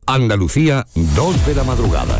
Andalucía, 2 de la madrugada.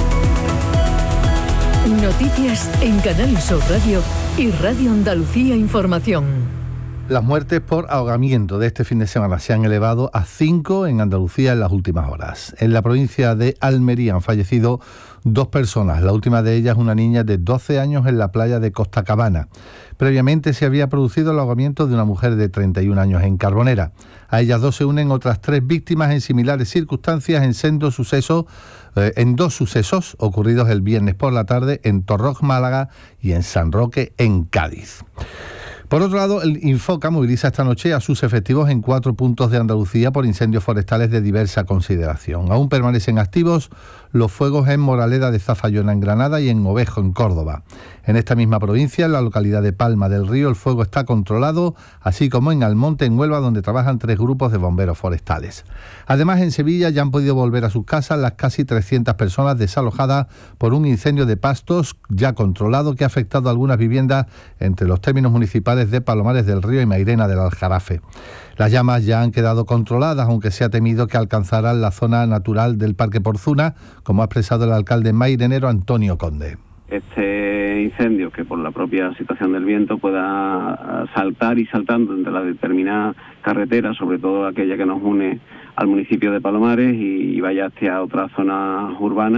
Noticias en Canal Sur Radio y Radio Andalucía Información. Las muertes por ahogamiento de este fin de semana se han elevado a 5 en Andalucía en las últimas horas. En la provincia de Almería han fallecido 2 personas, la última de ellas una niña de 12 años en la playa de Costa Cabana. Previamente se había producido el ahogamiento de una mujer de 31 años en Carbonera. A ellas 2 se unen otras 3 víctimas en similares circunstancias en 2 sucesos ocurridos el viernes por la tarde en Torrox, Málaga, y en San Roque, en Cádiz. Por otro lado, el Infoca moviliza esta noche a sus efectivos en 4 puntos de Andalucía por incendios forestales de diversa consideración. Aún permanecen activos los fuegos en Moraleda de Zafayona, en Granada, y en Ovejo, en Córdoba. En esta misma provincia, en la localidad de Palma del Río, el fuego está controlado, así como en Almonte, en Huelva, donde trabajan 3 grupos de bomberos forestales. Además, en Sevilla ya han podido volver a sus casas las casi 300 personas desalojadas por un incendio de pastos ya controlado que ha afectado a algunas viviendas entre los términos municipales de Palomares del Río y Mairena del Aljarafe. Las llamas ya han quedado controladas, aunque se ha temido que alcanzaran la zona natural del Parque Porzuna, como ha expresado el alcalde mairenero Antonio Conde. Este incendio, que por la propia situación del viento pueda saltar y saltando entre las determinadas carreteras, sobre todo aquella que nos une al municipio de Palomares, y vaya hacia otras zonas urbanas.